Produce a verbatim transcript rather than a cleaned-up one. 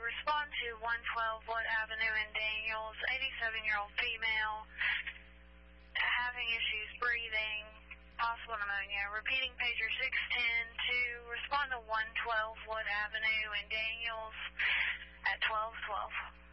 respond to one twelve Wood Avenue in Daniels, eighty-seven-year-old female, having issues breathing, possible pneumonia. Repeating pager six ten to respond to one twelve Wood Avenue in Daniels at twelve twelve.